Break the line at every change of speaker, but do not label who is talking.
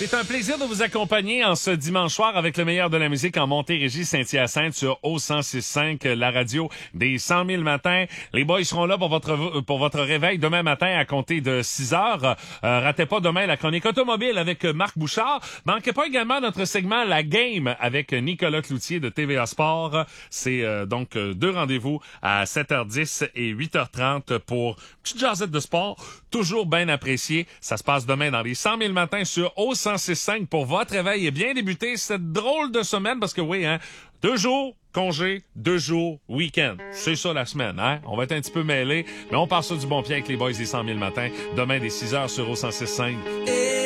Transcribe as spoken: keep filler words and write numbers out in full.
C'est un plaisir de vous accompagner en ce dimanche soir avec le meilleur de la musique en Montérégie, Saint-Hyacinthe sur O cent six cinq, la radio des cent mille matins. Les boys seront là pour votre pour votre réveil demain matin à compter de six heures. Euh, ratez pas demain la chronique automobile avec Marc Bouchard. Manquez pas également notre segment La Game avec Nicolas Cloutier de T V A Sport. C'est euh, donc deux rendez-vous à sept heures dix et huit heures trente pour une petite jasette de sport. Toujours bien apprécié. Ça se passe demain dans les cent mille matins sur O cent six cinq pour votre réveil et bien débuter cette drôle de semaine parce que oui, hein, deux jours congé, deux jours week-end. C'est ça la semaine, hein? On va être un petit peu mêlés, mais on part ça du bon pied avec les boys des cent mille matins. Demain, dès six heures sur O cent six cinq.